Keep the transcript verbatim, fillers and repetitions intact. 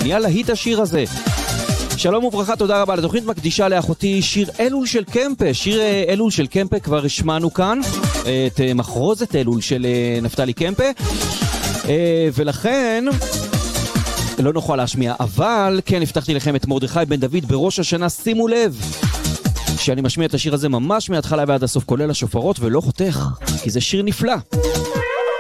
נהיה להיט השיר הזה. שלום וברכה, תודה רבה. לתוכנית מקדישה לאחותי שיר אלול של קמפה. שיר אלול של קמפה כבר השמענו כאן, את מחרוזת אלול של נפתלי קמפה, ולכן לא נוכל להשמיע, אבל כן הבטחתי לכם את מרדכי בן דוד בראש השנה. שימו לב שאני משמיע את השיר הזה ממש מההתחלה ועד הסוף, כולל השופרות, ולא חותך, כי זה שיר נפלא.